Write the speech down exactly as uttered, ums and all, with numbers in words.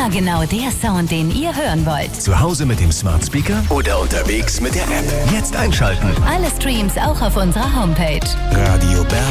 Immer genau der Sound, den ihr hören wollt. Zu Hause mit dem Smart Speaker oder unterwegs mit der App. Jetzt einschalten. Alle Streams auch auf unserer Homepage. Radio Berlin.